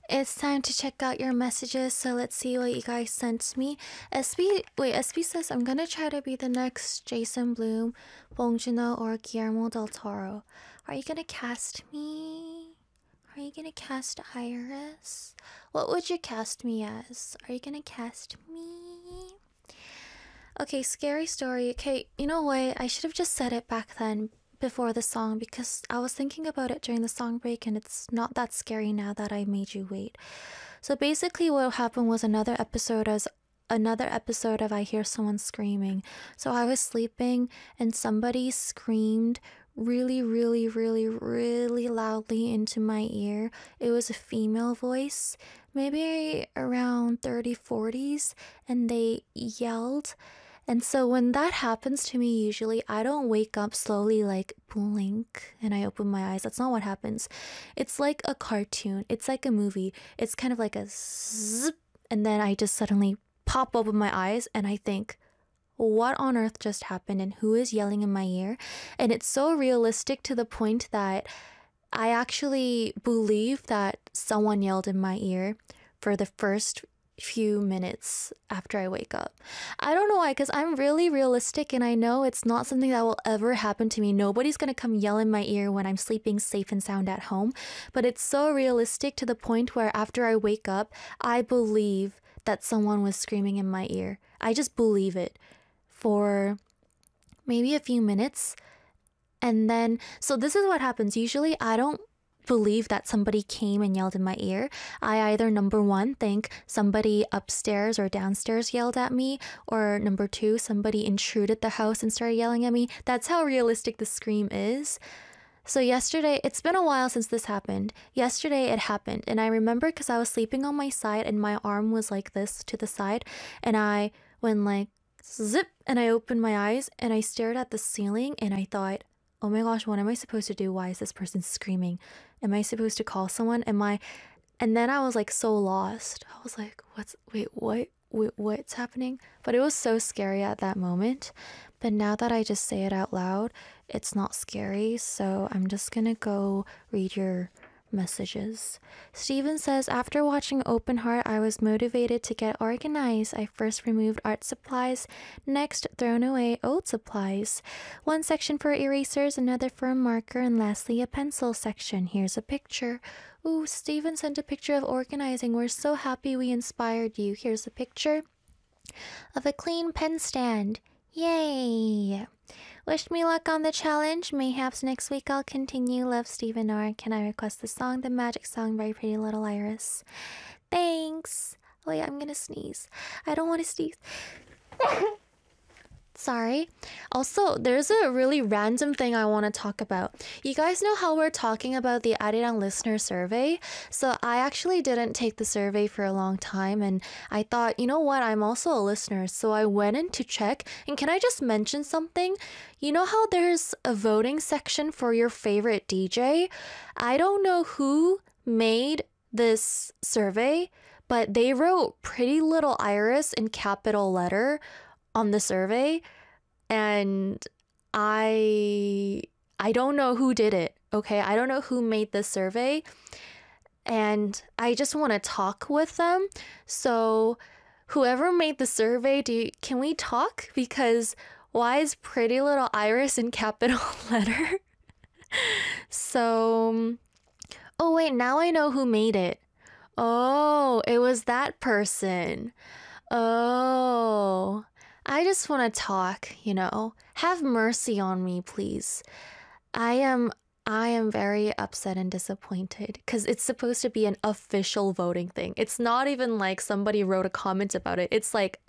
It's time to check out your messages, so let's see what you guys sent me. SB says, I'm gonna try to be the next Jason Blum, Bong Joon-ho, or Guillermo del Toro. Are you gonna cast me? Are you gonna cast Iris? What would you cast me as? Are you gonna cast me? Okay, scary story. Okay, you know what? I should have just said it back then before the song because I was thinking about it during the song break and it's not that scary now that I made you wait. So basically what happened was another episode of I Hear Someone Screaming. So I was sleeping and somebody screamed really, really, really, really loudly into my ear. It was a female voice, maybe around 30, 40s, and they yelled. And so when that happens to me, usually I don't wake up slowly, like blink and I open my eyes. That's not what happens. It's like a cartoon, it's like a movie. It's kind of like a zip, and then I just suddenly pop open my eyes and I think, what on earth just happened and who is yelling in my ear? And it's so realistic to the point that I actually believe that someone yelled in my ear for the first few minutes after I wake up. I don't know why, because I'm really realistic and I know it's not something that will ever happen to me. Nobody's gonna come yell in my ear when I'm sleeping safe and sound at home. But it's so realistic to the point where after I wake up, I believe that someone was screaming in my ear. I just believe it for maybe a few minutes. And then, so this is what happens. Usually I don't believe that somebody came and yelled in my ear. I either number one think somebody upstairs or downstairs yelled at me, or number two, somebody intruded the house and started yelling at me. That's how realistic the scream is. So yesterday, it's been a while since this happened. Yesterday it happened, and I remember because I was sleeping on my side and my arm was like this to the side, and I went like zip, and I opened my eyes and I stared at the ceiling and I thought, oh my gosh, what am I supposed to do? Why is this person screaming? Am I supposed to call someone? And then I was like so lost. I was like, what's happening? But it was so scary at that moment. But now that I just say it out loud, it's not scary. So I'm just gonna go read your messages. Steven says, after watching Open Heart, I was motivated to get organized. I first removed art supplies, next thrown away old supplies. One section for erasers, another for a marker, and lastly a pencil section. Here's a picture. Ooh, Steven sent a picture of organizing. We're so happy we inspired you. Here's a picture of a clean pen stand. Yay! Wish me luck on the challenge. Mayhaps next week I'll continue. Love, Stephen. Or can I request the song, The Magic Song by Pretty Little Iris? Thanks. Oh yeah, I'm gonna sneeze. I don't want to sneeze. Sorry. Also, there's a really random thing I want to talk about. You guys know how we're talking about the Arirang listener survey? So I actually didn't take the survey for a long time, and I thought, you know what, I'm also a listener, so I went in to check. And can I just mention something? You know how there's a voting section for your favorite DJ? I don't know who made this survey, but they wrote Pretty Little Iris in capital letter on the survey, and I don't know who did it. Okay, I don't know who made this survey, and I just want to talk with them. So whoever made the survey, can we talk? Because why is Pretty Little Iris in capital letter? So, oh wait, now I know who made it. Oh, it was that person. Oh, I just want to talk, Have mercy on me, please. I am very upset and disappointed because it's supposed to be an official voting thing. It's not even like somebody wrote a comment about it. It's like,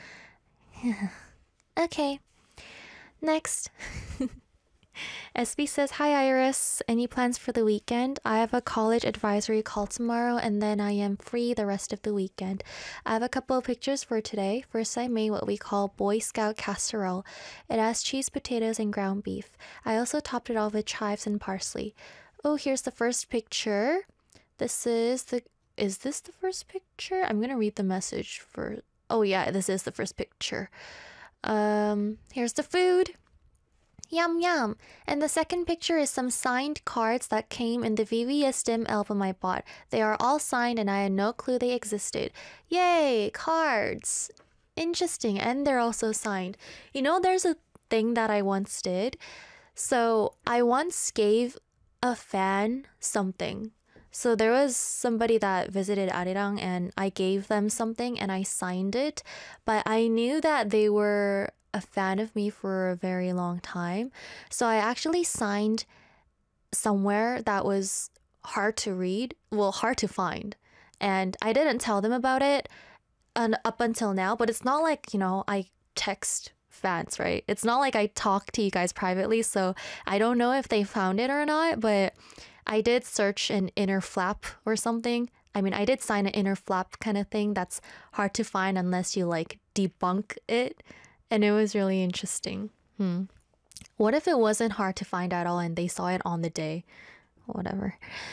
okay, next. SB says, hi Iris, any plans for the weekend? I have a college advisory call tomorrow and then I am free the rest of the weekend. I have a couple of pictures for today. First, I made what we call Boy Scout casserole. It has cheese, potatoes, and ground beef. I also topped it off with chives and parsley. Oh, here's the first picture. Is this the first picture? I'm gonna read the message for, oh yeah, this is the first picture. Here's the food. Yum yum. And the second picture is some signed cards that came in the VVS Dim album I bought. They are all signed and I had no clue they existed. Yay, cards. Interesting. And they're also signed. You know, there's a thing that I once did. So I once gave a fan something. So there was somebody that visited Arirang and I gave them something and I signed it, but I knew that they were a fan of me for a very long time. So I actually signed somewhere that was hard to read, well, hard to find. And I didn't tell them about it up until now, but it's not like, I text fans, right? It's not like I talk to you guys privately, so I don't know if they found it or not, but I did search an inner flap or something. I mean, I did sign an inner flap kind of thing that's hard to find unless you like debunk it. And it was really interesting. What if it wasn't hard to find at all and they saw it on the day? Whatever.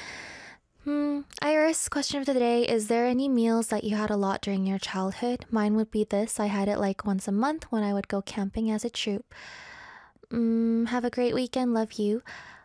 Iris, question of the day. Is there any meals that you had a lot during your childhood? Mine would be this. I had it like once a month when I would go camping as a troop. Have a great weekend. Love you.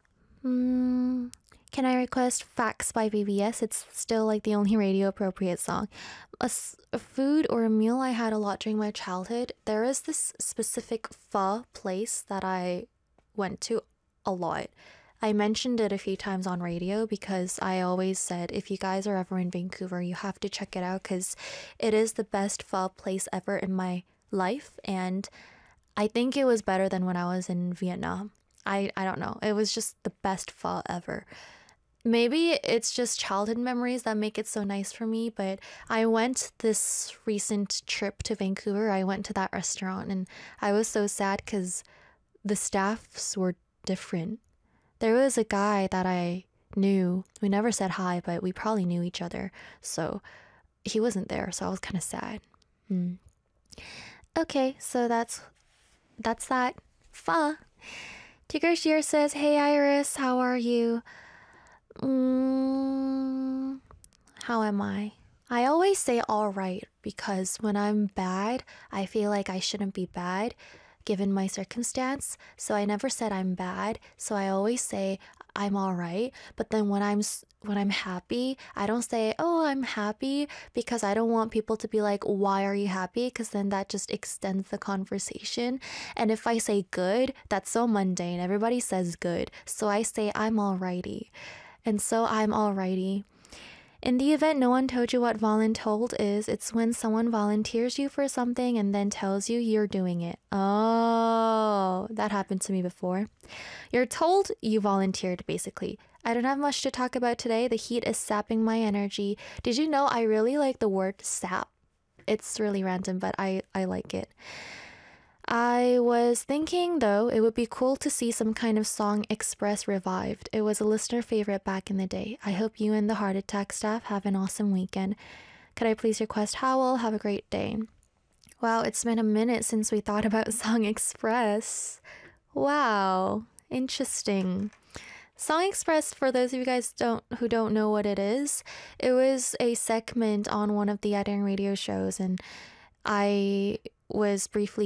Can I request Facts by BBS? It's still like the only radio appropriate song. A food or a meal I had a lot during my childhood. There is this specific pho place that I went to a lot. I mentioned it a few times on radio because I always said if you guys are ever in Vancouver, you have to check it out because it is the best pho place ever in my life. And I think it was better than when I was in Vietnam. I don't know. It was just the best pho ever. Maybe it's just childhood memories that make it so nice for me, but I went this recent trip to Vancouver. I went to that restaurant and I was so sad because the staffs were different. There was a guy that I knew. We never said hi, but we probably knew each other. So he wasn't there, so I was kind of sad. Okay, so that's that. Pho. Tigger Shear says, "Hey Iris, how are you?" How am I? I always say all right because when I'm bad, I feel like I shouldn't be bad given my circumstance. So I never said I'm bad. So I always say I'm all right. But then when I'm happy, I don't say, "Oh, I'm happy," because I don't want people to be like, "Why are you happy?" Because then that just extends the conversation. And if I say good, that's so mundane. Everybody says good. So I say I'm alrighty. And so I'm alrighty. In the event no one told you what voluntold is, it's when someone volunteers you for something and then tells you you're doing it. Oh, that happened to me before. You're told you volunteered, basically. I don't have much to talk about today. The heat is sapping my energy. Did you know I really like the word sap? It's really random, but I like it. I was thinking, though, it would be cool to see some kind of Song Express revived. It was a listener favorite back in the day. I hope you and the Heart Attack staff have an awesome weekend. Could I please request Howl? Have a great day. Wow, it's been a minute since we thought about Song Express. Wow, interesting. Song Express, for those of you guys who don't know what it was a segment on one of the Arirang radio shows, and I was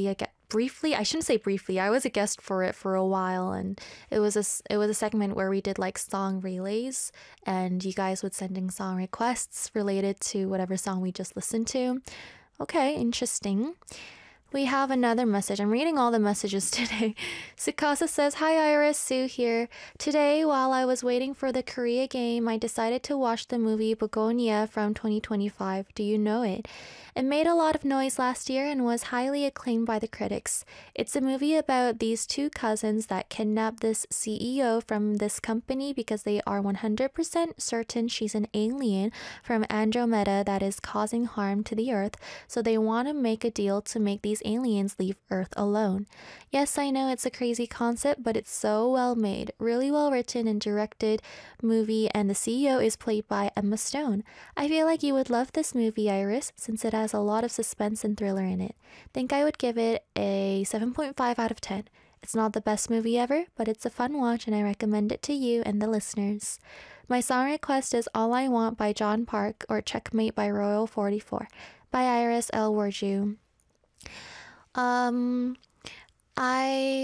I shouldn't say briefly, I was a guest for it for a while, and it was a segment where we did like song relays and you guys would send in song requests related to whatever song we just listened to. Okay, interesting. We have another message. I'm reading all the messages today. Sukasa says, "Hi Iris, Sue here. Today, while I was waiting for the Korea game, I decided to watch the movie Begonia from 2025. Do you know it? It made a lot of noise last year and was highly acclaimed by the critics. It's a movie about these two cousins that kidnap this CEO from this company because they are 100% certain she's an alien from Andromeda that is causing harm to the Earth, so they want to make a deal to make these aliens leave Earth alone. Yes, I know it's a crazy concept, but it's so well made, really well written and directed movie, and the CEO is played by Emma Stone. I feel like you would love this movie, Iris, since it has a lot of suspense and thriller in it. Think I would give it a 7.5 out of 10. It's not the best movie ever, but it's a fun watch and I recommend it to you and the listeners. My song request is All I Want by John Park or Checkmate by Royal 44 by Iris L. Warju. I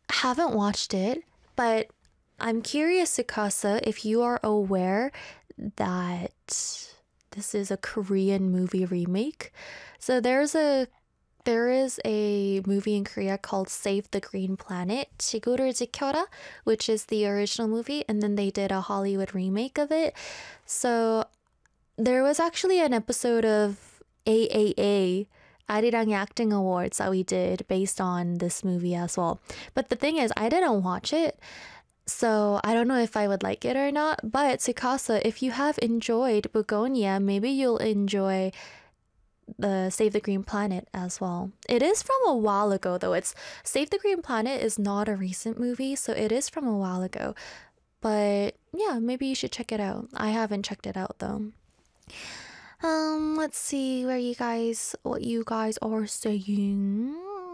haven't watched it, but I'm curious, Sukasa, if you are aware that this is a Korean movie remake. So there is a movie in Korea called Save the Green Planet, 지구를 지켜라, which is the original movie, and then they did a Hollywood remake of it. So there was actually an episode of AAA, 아리랑의 Acting Awards, that we did based on this movie as well. But the thing is, I didn't watch it, so I don't know if I would like it or not. But Tsukasa, if you have enjoyed Begonia, maybe you'll enjoy the Save the Green Planet as well. It is from a while ago though. It's Save the Green Planet is not a recent movie, so it is from a while ago. But yeah, maybe you should check it out. I haven't checked it out though. Let's see what you guys are saying.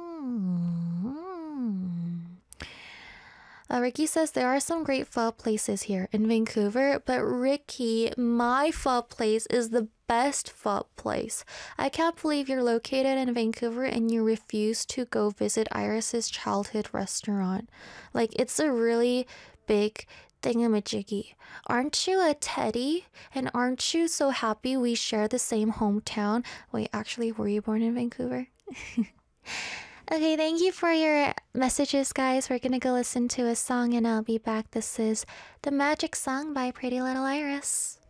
Ricky says there are some great pho places here in Vancouver, but Ricky, my pho place is the best pho place. I can't believe you're located in Vancouver and you refuse to go visit Iris's childhood restaurant. Like, it's a really big thingamajiggy. Aren't you a teddy? And aren't you so happy we share the same hometown? Wait, actually, were you born in Vancouver? Okay, thank you for your messages, guys. We're gonna go listen to a song and I'll be back. This is The Magic Song by Pretty Little Iris.